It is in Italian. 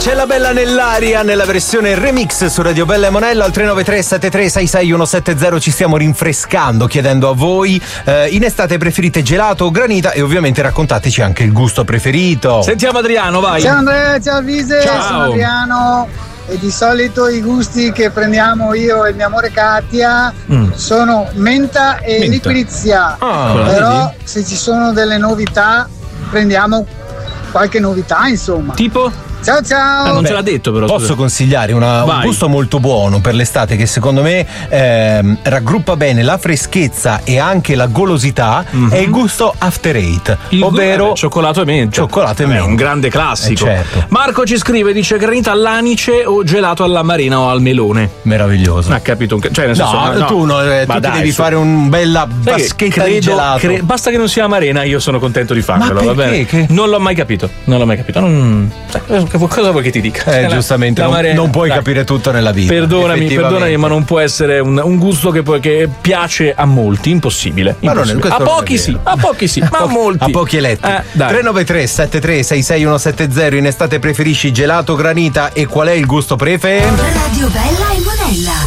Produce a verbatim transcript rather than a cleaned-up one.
C'è la bella nell'aria nella versione remix su Radio Bella e Monella al tre nove tre sette tre sei sei uno sette zero. Ci stiamo rinfrescando chiedendo a voi eh, in estate preferite gelato o granita e ovviamente raccontateci anche il gusto preferito. Sentiamo Adriano, vai. Ciao Andrea, ciao Vise, ciao. Sono Adriano e di solito i gusti che prendiamo io e il mio amore Katia mm. sono menta e menta. liquirizia. Ah, però se ci sono delle novità prendiamo qualche novità, insomma. Tipo? Ciao ciao. Ah, non ce l'ha detto però. Posso scusa. consigliare una, un gusto molto buono per l'estate che secondo me ehm, raggruppa bene la freschezza e anche la golosità, mm-hmm. è il gusto After Eight, il ovvero gu- eh, cioccolato e menta. Cioccolato e Vabbè, menta. Un grande classico. Eh, certo. Marco ci scrive, dice granita all'anice o gelato alla marina o al melone. Meraviglioso. Ha capito un ca- cioè nel senso, no, no, tu, no, eh, tu ti dai, devi su. fare un bella baschetta credo, di gelato. Cre- basta che non sia amarena, io sono contento di farmelo. Ma va bene? che? Non l'ho mai capito. Non l'ho mai capito. Non... Cosa vuoi che ti dica? Eh, giustamente, non, non puoi dai. capire tutto nella vita. Perdonami, perdonami, ma non può essere un, un gusto che, poi, che piace a molti, impossibile. impossibile. A pochi sì, a pochi sì, ma a molti. A pochi eletti. Eh, tre nove tre sette tre sei sei uno sette zero. In estate preferisci gelato, granita e qual è il gusto prefe? Radio Bella e Monella.